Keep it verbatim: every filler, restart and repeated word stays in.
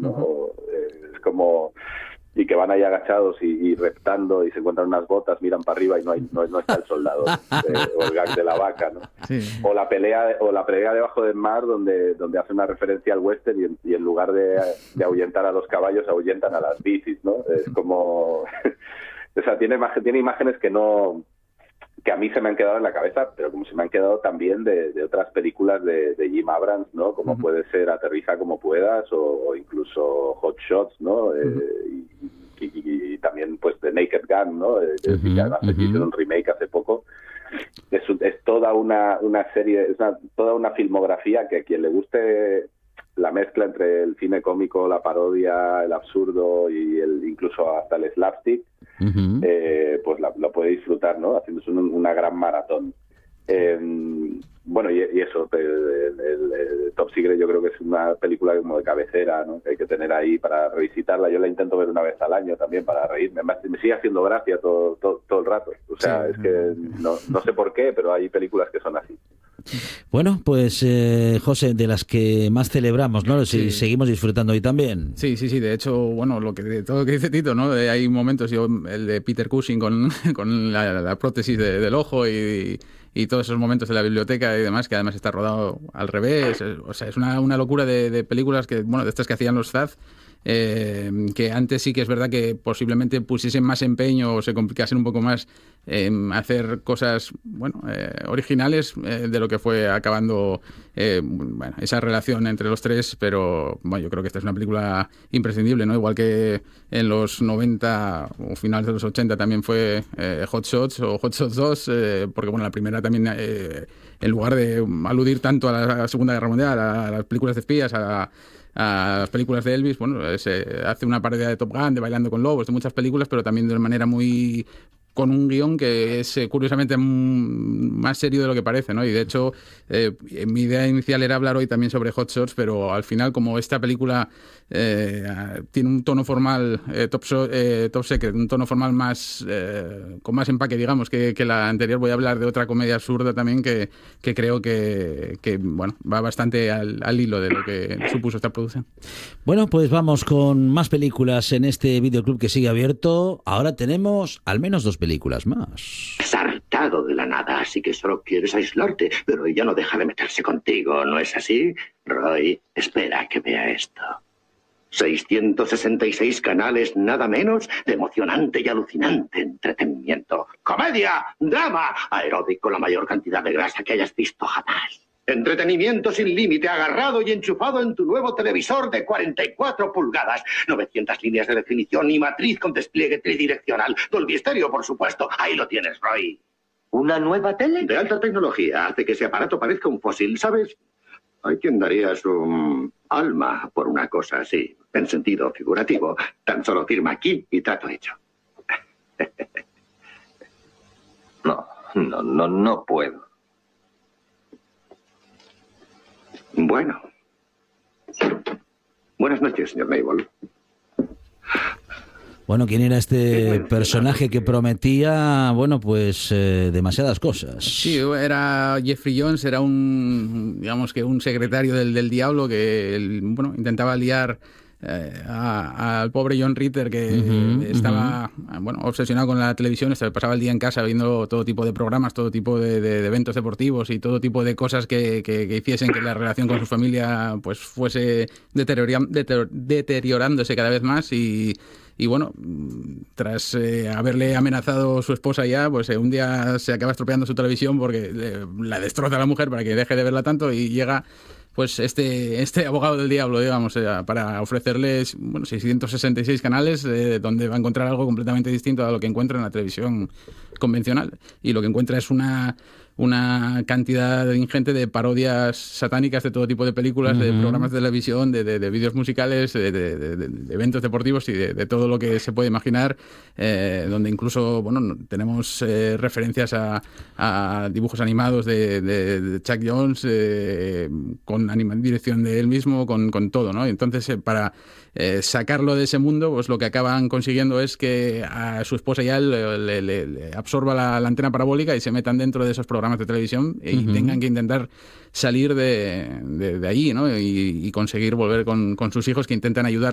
¿no? Uh-huh. Eh, es como... y que van ahí agachados y, y reptando y se encuentran unas botas, miran para arriba y no hay no, no está el soldado eh, o el gag de la vaca, ¿no? Sí. O la pelea o la pelea debajo del mar donde donde hace una referencia al western y en, y en lugar de, de ahuyentar a los caballos ahuyentan a las bicis, ¿no? Es como o sea, tiene tiene imágenes que no que a mí se me han quedado en la cabeza, pero como se me han quedado también de, de otras películas de, de Jim Abrams, ¿no? Como uh-huh. puede ser Aterriza como puedas o, o incluso Hot Shots, ¿no? Uh-huh. Eh, y, y, y también pues de Naked Gun, ¿no? Eh, uh-huh. Que además uh-huh. hicieron un remake hace poco. Es, es toda una, una serie, es una, toda una filmografía que a quien le guste la mezcla entre el cine cómico, la parodia, el absurdo y el incluso hasta el slapstick, uh-huh. eh, pues la, lo puede disfrutar, ¿no? Haciéndose un, una gran maratón. Eh, bueno, y, y eso, el, el, el Top Secret yo creo que es una película como de cabecera, ¿no? Que hay que tener ahí para revisitarla. Yo la intento ver una vez al año también para reírme. Me, me sigue haciendo gracia todo, todo, todo el rato. O sea, sí. es que no, no sé por qué, pero hay películas que son así. Bueno, pues eh, José, de las que más celebramos, ¿no? Si sí. seguimos disfrutando hoy también. Sí, sí, sí. De hecho, bueno, lo que de todo lo que dice Tito, ¿no? De, hay momentos, yo el de Peter Cushing con, con la, la prótesis de, del ojo y, y todos esos momentos de la biblioteca y demás, que además está rodado al revés. O sea, es una, una locura de, de películas que, bueno, de estas que hacían los Zaz. Eh, que antes sí que es verdad que posiblemente pusiesen más empeño o se complicasen un poco más en eh, hacer cosas bueno eh, originales eh, de lo que fue acabando eh, bueno, esa relación entre los tres, pero bueno, yo creo que esta es una película imprescindible, ¿no? Igual que en los noventa o finales de los ochenta también fue eh, Hot Shots o Hot Shots dos, eh, porque bueno, la primera también eh, en lugar de aludir tanto a la Segunda Guerra Mundial, a las películas de espías, a a las películas de Elvis, bueno, se hace una parodia de Top Gun, de Bailando con Lobos, de muchas películas, pero también de una manera muy con un guión que es curiosamente más serio de lo que parece, ¿no? Y de hecho, eh, mi idea inicial era hablar hoy también sobre Hot Shots, pero al final, como esta película eh, tiene un tono formal, eh, top, so, eh, top Secret, un tono formal más eh, con más empaque, digamos, que, que la anterior, voy a hablar de otra comedia absurda también que, que creo que, que bueno, va bastante al, al hilo de lo que supuso esta producción. Bueno, pues vamos con más películas en este videoclub que sigue abierto. Ahora tenemos al menos dos películas más. Has hartado de la nada, así que solo quieres aislarte, pero ella no deja de meterse contigo, ¿no es así? Roy, espera a que vea esto. seiscientos sesenta y seis canales, nada menos, de emocionante y alucinante entretenimiento. Comedia, drama, aeróbico, la mayor cantidad de grasa que hayas visto jamás. Entretenimiento sin límite, agarrado y enchufado en tu nuevo televisor de cuarenta y cuatro pulgadas, novecientas líneas de definición y matriz con despliegue tridireccional. Dolby Stereo, por supuesto. Ahí lo tienes, Roy. ¿Una nueva tele? De alta tecnología. Hace que ese aparato parezca un fósil, ¿sabes? Hay quien daría su alma por una cosa así, en sentido figurativo. Tan solo firma aquí y trato hecho. No, no, no, no puedo. Bueno. Buenas noches, señor Mabel. Bueno, ¿quién era este personaje que prometía, bueno, pues eh, demasiadas cosas? Sí, era Jeffrey Jones, era un, digamos que un secretario del, del diablo que, bueno, intentaba liar Eh, a, al pobre John Ritter que uh-huh, estaba uh-huh. bueno, obsesionado con la televisión, se pasaba el día en casa viendo todo tipo de programas, todo tipo de, de, de eventos deportivos y todo tipo de cosas que, que, que hiciesen que la relación con su familia pues fuese deteriora, deter, deteriorándose cada vez más y Y bueno, tras eh, haberle amenazado su esposa ya, pues eh, un día se acaba estropeando su televisión porque eh, la destroza a la mujer para que deje de verla tanto y llega pues este este abogado del diablo, digamos, eh, para ofrecerles bueno seiscientos sesenta y seis canales eh, donde va a encontrar algo completamente distinto a lo que encuentra en la televisión convencional. Y lo que encuentra es una... una cantidad ingente de parodias satánicas de todo tipo de películas, uh-huh. de programas de televisión, de, de, de vídeos musicales, de, de, de, de eventos deportivos y de, de todo lo que se puede imaginar, eh, donde incluso bueno tenemos eh, referencias a, a dibujos animados de, de, de Chuck Jones, eh, con anima, dirección de él mismo, con, con todo, ¿no? Entonces, eh, para eh, sacarlo de ese mundo, pues lo que acaban consiguiendo es que a su esposa ya le, le, le, le absorba la, la antena parabólica y se metan dentro de esos programas de televisión y uh-huh. tengan que intentar salir de, de, de allí, ¿no? Y, y conseguir volver con, con sus hijos que intentan ayudar